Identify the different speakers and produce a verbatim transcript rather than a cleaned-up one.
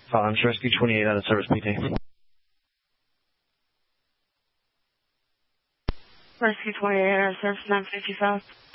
Speaker 1: Fox Rescue twenty-eight out of service, P T.
Speaker 2: Rescue twenty-eight out of service, nine fifty-five.